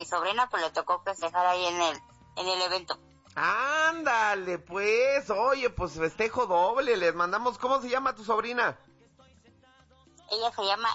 sobrina, pues le tocó festejar ahí en el evento. Ándale, pues, oye, pues festejo doble, les mandamos, ¿cómo se llama tu sobrina? Ella se llama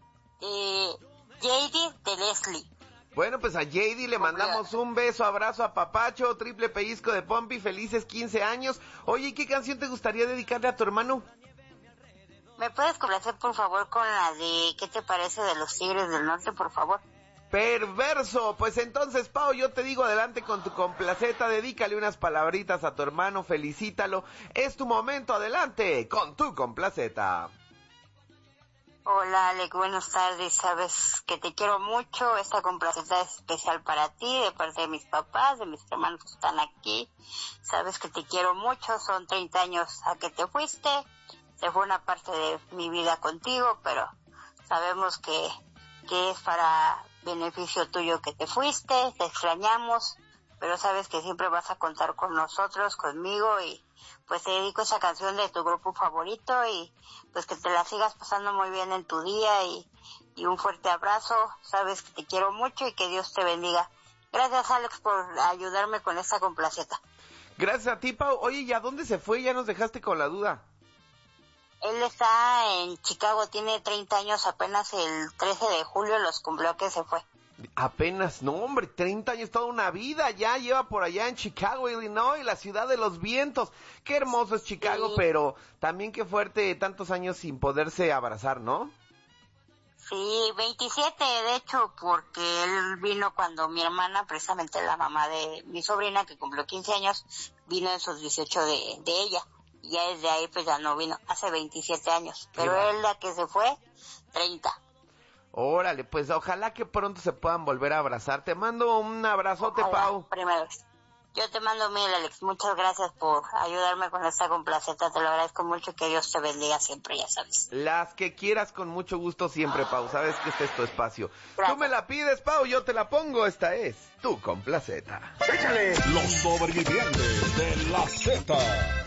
JD de Leslie. Bueno, pues a JD le mandamos un beso, abrazo, a papacho, triple pellizco de pompi, felices 15 años. Oye, ¿y qué canción te gustaría dedicarle a tu hermano? ¿Me puedes complacer, por favor, con la de ¿qué te parece de los Tigres del Norte, por favor? Perverso, pues entonces, Pau, yo te digo, adelante con tu complaceta, dedícale unas palabritas a tu hermano, felicítalo, es tu momento, adelante con tu complaceta. Hola, Alec, buenas tardes, sabes que te quiero mucho, esta complaceta es especial para ti, de parte de mis papás, de mis hermanos que están aquí, sabes que te quiero mucho, son 30 años a que te fuiste, se fue una parte de mi vida contigo, pero sabemos que es para beneficio tuyo que te fuiste, te extrañamos, pero sabes que siempre vas a contar con nosotros, conmigo, y pues te dedico esa canción de tu grupo favorito, y pues que te la sigas pasando muy bien en tu día, y un fuerte abrazo, sabes que te quiero mucho y que Dios te bendiga. Gracias, Alex, por ayudarme con esta complaceta. Gracias a ti, Pau. Oye, ¿y a dónde se fue? Ya nos dejaste con la duda. Él está en Chicago, tiene 30 años, apenas el 13 de julio los cumplió que se fue. Apenas, no hombre, 30 años, toda una vida, ya lleva por allá en Chicago, Illinois, la ciudad de los vientos. Qué hermoso es Chicago, sí. Pero también qué fuerte tantos años sin poderse abrazar, ¿no? Sí, 27 de hecho, porque él vino cuando mi hermana, precisamente la mamá de mi sobrina, que cumplió 15 años, vino en sus 18 de ella. Y ya desde ahí pues ya no vino, hace 27 años. Pero él, la que se fue, 30. Órale, pues ojalá que pronto se puedan volver a abrazar. Te mando un abrazote, ojalá, Pau. Primero, yo te mando mil, Alex. Muchas gracias por ayudarme con esta complaceta. Te lo agradezco mucho. Que Dios te bendiga siempre, ya sabes. Las que quieras, con mucho gusto siempre, Pau. Sabes que este es tu espacio. Gracias. Tú me la pides, Pau, yo te la pongo. Esta es tu complaceta. ¡Échale! Los sobrevivientes de la Z.